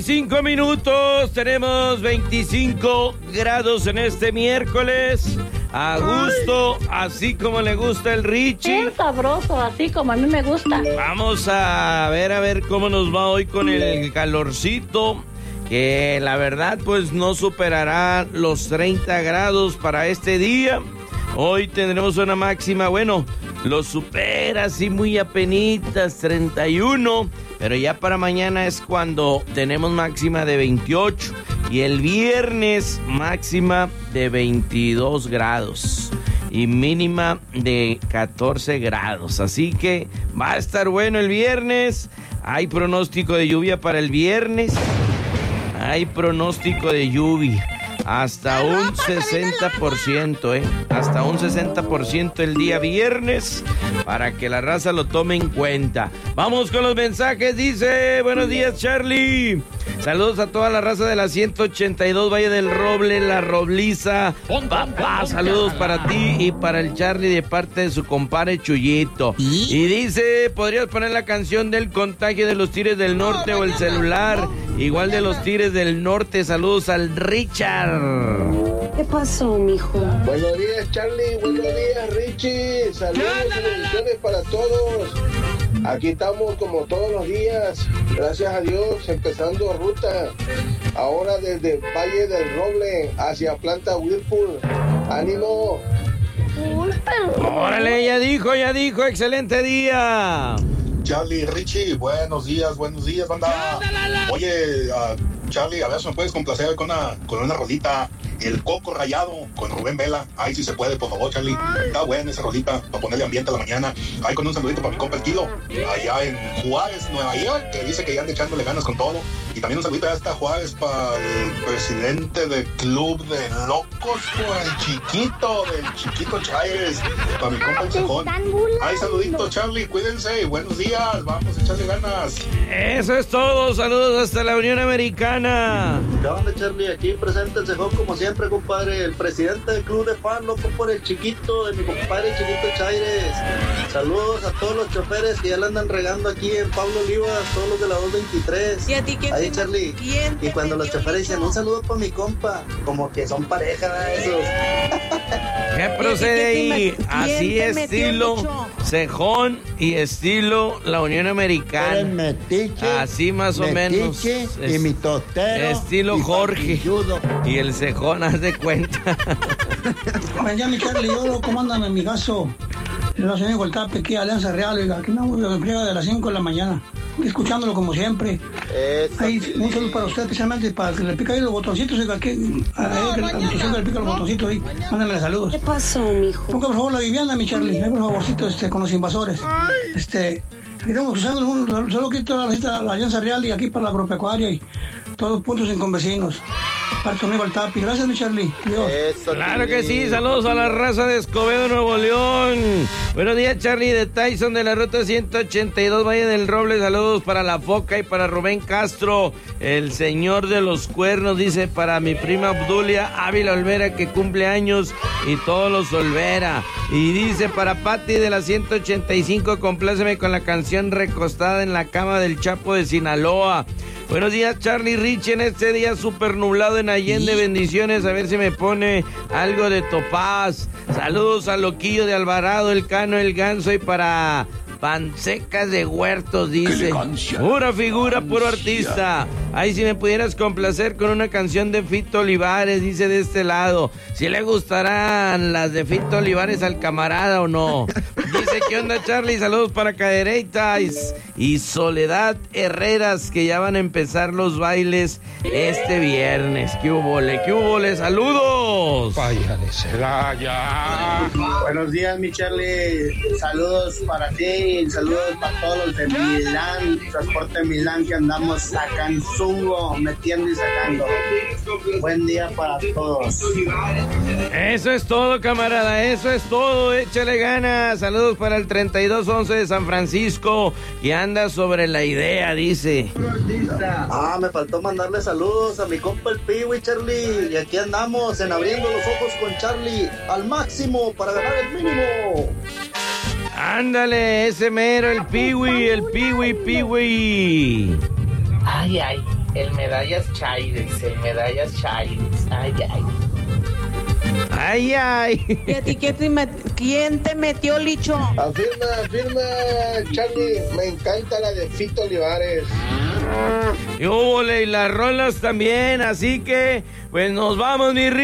5 minutos, tenemos 25 grados en este miércoles. A gusto, así como le gusta el Richie. Bien sabroso, así como a mí me gusta. Vamos a ver cómo nos va hoy con el calorcito, que la verdad pues no superará los 30 grados para este día. Hoy tendremos una máxima, bueno, lo supera así muy apenitas, 31, pero ya para mañana es cuando tenemos máxima de 28 y el viernes máxima de 22 grados y mínima de 14 grados, así que va a estar bueno el viernes. Hay pronóstico de lluvia para el viernes, hay pronóstico de lluvia. Hasta un 60%, hasta un 60% el día viernes, para que la raza lo tome en cuenta. Vamos con los mensajes, dice, buenos días Charlie. Saludos a toda la raza de la 182 Valle del Roble, la Robliza. Papá, saludos para ti y para el Charlie de parte de su compadre Chuyito. Y dice, ¿podrías poner la canción del contagio de los Tigres del Norte o el celular? Igual de los Tigres del Norte. Saludos al Richard. ¿Qué pasó, mijo? Buenos días, Charlie. Buenos días, Richie. Saludos y bendiciones para todos. Aquí estamos como todos los días, gracias a Dios, empezando ruta. Ahora desde Valle del Roble hacia Planta Whirlpool. ¡Ánimo! Órale, ya dijo, excelente día. Charlie, Richie, buenos días, banda. Oye, Charlie, a ver si me puedes complacer con una rolita. El Coco Rayado con Rubén Vela. Ay, si se puede, por favor, Charlie. Está buena esa rolita para ponerle ambiente a la mañana. Ay, con un saludito para mi compa el Kilo, allá en Juárez, Nueva York, que dice que ya anda echándole ganas con todo. Y también un saludito hasta Juárez para el presidente del Club de Locos, el chiquito Chávez, para mi compa el Cejón. Ay, saludito, Charlie, cuídense, buenos días, vamos a echarle ganas. Eso es todo, saludos hasta la Unión Americana. ¿Qué onda, Charlie? Aquí presente el Cejón como siempre, compadre, el presidente del club de fan, loco por el chiquito, de mi compadre el Chiquito Chaires. Saludos a todos los choferes que ya le andan regando aquí en Pablo Olivas, todos los de la 223. ¿Y a ti quién? Ahí, Charlie. Y cuando los choferes dicen un saludo para mi compa, como que son pareja, ¿verdad? Esos. ¿Qué procede ahí? Así estilo Cejón y estilo la Unión Americana. El metiche, así más o menos. Y mi tostero. Estilo y Jorge. papilludo. Y el Cejón, haz de cuenta. Ya mi Charlie, yo, ¿cómo andan en mi caso? La señora Goltape, aquí Alianza Real, oiga, que no friega de las 5 de la mañana, escuchándolo como siempre. Ahí, un saludo para usted, especialmente para que le pica ahí los botoncitos, oiga, que le pica los botoncitos ahí, mándenle saludos. ¿Qué pasó, mijo? Ponga por favor la Viviana, mi Charlie, por favorcito, con los invasores. Estamos usando solo aquí toda la Alianza Real y aquí para la agropecuaria y todos puntos en convecinos. Parto amigo al Tapi. Gracias, mi Charlie. Dios. Claro que sí. Saludos a la raza de Escobedo, Nuevo León. Buenos días, Charlie de Tyson de la ruta 182 Valle del Roble. Saludos para La Foca y para Rubén Castro, el señor de los cuernos. Dice para mi prima Obdulia Ávila Olvera, que cumple años, y todos los Olvera. Y dice para Pati de la 185, compláceme con la canción Recostada en la cama del Chapo de Sinaloa. Buenos días, Charlie, Richie, en este día súper nublado en Allende, bendiciones, a ver si me pone algo de Topaz. Saludos a Loquillo de Alvarado, el Cano, el Ganso, y para Pansecas de Huertos, dice. Pura figura, puro artista. Ahí si me pudieras complacer con una canción de Fito Olivares, dice de este lado. Si le gustarán las de Fito Olivares al camarada o no. Dice, ¿qué onda, Charlie? Saludos para Cadereitas y Soledad Herreras, que ya van a empezar los bailes este viernes. ¡Qué hubole! ¡Saludos! Vaya de Celaya. Buenos días, mi Charlie. Saludos para ti, saludos para todos los de Milán, Transporte Milán, que andamos sacando, metiendo y sacando. Buen día para todos. Eso es todo, camarada, eso es todo. Échale ganas. Saludos para el 3211 de San Francisco, que anda sobre la idea, dice. Me faltó mandarle saludos a mi compa el Piwi, Charlie. Y aquí andamos en Abriendo los Ojos con Charlie al máximo para ganar el mínimo. Ándale, ese mero, el Piwi. Ay. El Medallas Chaires, el Medallas Chaires. Ay, ay. Ay, ay. ¿Y a ti quién te metió, Licho? Afirma, Charlie. Me encanta la de Fito Olivares. Y las rolas también, así que, pues nos vamos, mi